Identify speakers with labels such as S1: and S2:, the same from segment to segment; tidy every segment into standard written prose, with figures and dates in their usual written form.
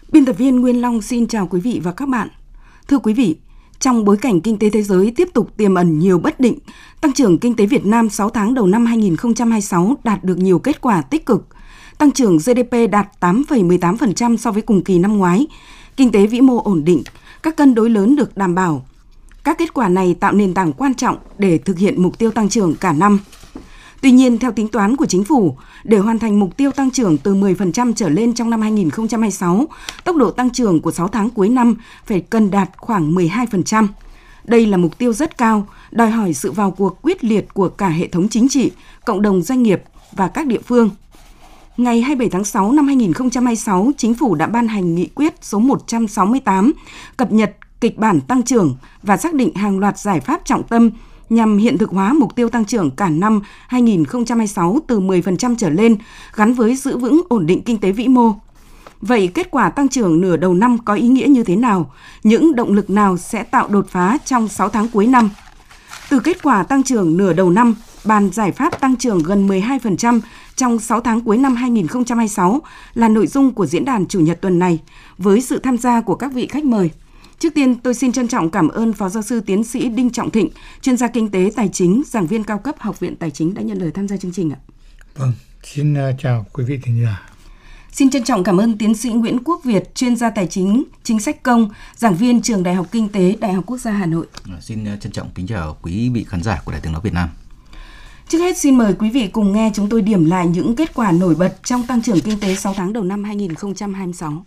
S1: Biên tập viên Nguyên Long xin chào quý vị và các bạn. Thưa quý vị, trong bối cảnh kinh tế thế giới tiếp tục tiềm ẩn nhiều bất định, tăng trưởng kinh tế Việt Nam 6 tháng đầu năm 2026 đạt được nhiều kết quả tích cực. Tăng trưởng GDP đạt 8,18% so với cùng kỳ năm ngoái. Kinh tế vĩ mô ổn định, các cân đối lớn được đảm bảo. Các kết quả này tạo nền tảng quan trọng để thực hiện mục tiêu tăng trưởng cả năm. Tuy nhiên, theo tính toán của chính phủ, để hoàn thành mục tiêu tăng trưởng từ 10% trở lên trong năm 2026, tốc độ tăng trưởng của 6 tháng cuối năm phải cần đạt khoảng 12%. Đây là mục tiêu rất cao, đòi hỏi sự vào cuộc quyết liệt của cả hệ thống chính trị, cộng đồng doanh nghiệp và các địa phương. Ngày 27 tháng 6 năm 2026, Chính phủ đã ban hành nghị quyết số 168, cập nhật kịch bản tăng trưởng và xác định hàng loạt giải pháp trọng tâm nhằm hiện thực hóa mục tiêu tăng trưởng cả năm 2026 từ 10% trở lên, gắn với giữ vững ổn định kinh tế vĩ mô. Vậy kết quả tăng trưởng nửa đầu năm có ý nghĩa như thế nào? Những động lực nào sẽ tạo đột phá trong 6 tháng cuối năm? Từ kết quả tăng trưởng nửa đầu năm, bàn giải pháp tăng trưởng gần 12% trong 6 tháng cuối năm 2026 là nội dung của diễn đàn Chủ nhật tuần này, với sự tham gia của các vị khách mời. Trước tiên, tôi xin trân trọng cảm ơn Phó Giáo sư Tiến sĩ Đinh Trọng Thịnh, chuyên gia kinh tế tài chính, giảng viên cao cấp Học viện Tài chính đã nhận lời tham gia chương trình ạ.
S2: Vâng, xin chào quý vị thính giả.
S1: Xin trân trọng cảm ơn Tiến sĩ Nguyễn Quốc Việt, chuyên gia tài chính, chính sách công, giảng viên Trường Đại học Kinh tế, Đại học Quốc gia Hà Nội.
S3: Xin trân trọng kính chào quý vị khán giả của Đài Tiếng nói Việt Nam.
S1: Trước hết, xin mời quý vị cùng nghe chúng tôi điểm lại những kết quả nổi bật trong tăng trưởng kinh tế 6 tháng đầu năm 2026.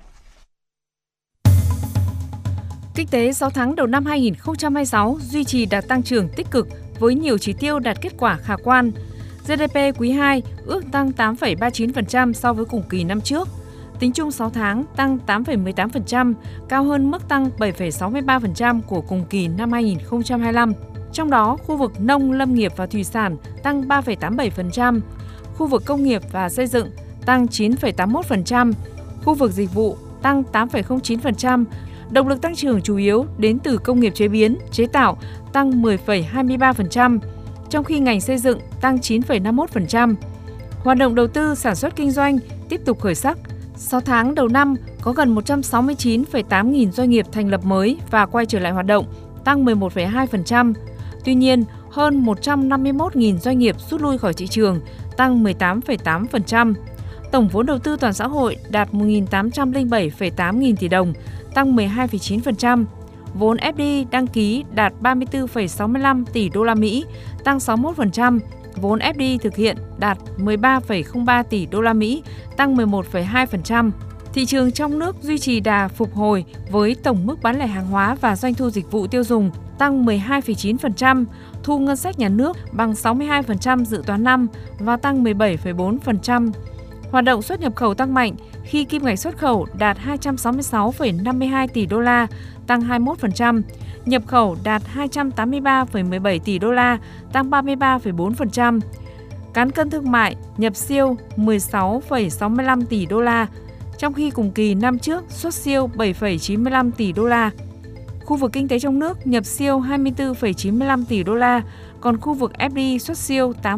S4: Kinh tế 6 tháng đầu năm 2026 duy trì đạt tăng trưởng tích cực với nhiều chỉ tiêu đạt kết quả khả quan. GDP quý 2 ước tăng 8,39% so với cùng kỳ năm trước. Tính chung 6 tháng tăng 8,18%, cao hơn mức tăng 7,63% của cùng kỳ năm 2025. Trong đó, khu vực nông, lâm nghiệp và thủy sản tăng 3,87%, khu vực công nghiệp và xây dựng tăng 9,81%, khu vực dịch vụ tăng 8,09%. Động lực tăng trưởng chủ yếu đến từ công nghiệp chế biến, chế tạo tăng 10,23%, trong khi ngành xây dựng tăng 9,51%. Hoạt động đầu tư sản xuất kinh doanh tiếp tục khởi sắc. 6 tháng đầu năm có gần 169,8 nghìn doanh nghiệp thành lập mới và quay trở lại hoạt động, tăng 11,2%. Tuy nhiên, hơn 151.000 doanh nghiệp rút lui khỏi thị trường, tăng 18,8%. Tổng vốn đầu tư toàn xã hội đạt 1.807,8 nghìn tỷ đồng, tăng 12,9%. Vốn FDI đăng ký đạt 34,65 tỷ đô la Mỹ, tăng 61%. Vốn FDI thực hiện đạt 13,03 tỷ đô la Mỹ, tăng 11,2%. Thị trường trong nước duy trì đà phục hồi với tổng mức bán lẻ hàng hóa và doanh thu dịch vụ tiêu dùng tăng 12,9%, thu ngân sách nhà nước bằng 62% dự toán năm và tăng 17,4%. Hoạt động xuất nhập khẩu tăng mạnh khi kim ngạch xuất khẩu đạt 266,52 tỷ đô la, tăng 21%, nhập khẩu đạt 283,17 tỷ đô la, tăng 33,4%. Cán cân thương mại nhập siêu 16,65 tỷ đô la, trong khi cùng kỳ năm trước xuất siêu 7,95 tỷ đô la. Khu vực kinh tế trong nước nhập siêu 24,95 tỷ đô la, còn khu vực FDI xuất siêu